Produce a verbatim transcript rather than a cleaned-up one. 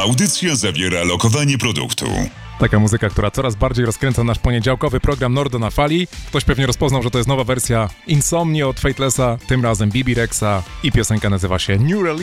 Audycja zawiera lokowanie produktu. Taka muzyka, która coraz bardziej rozkręca nasz poniedziałkowy program Nordo na fali. Ktoś pewnie rozpoznał, że to jest nowa wersja Insomni od Fatelessa, tym razem Bibi Rexa i piosenka nazywa się New Release.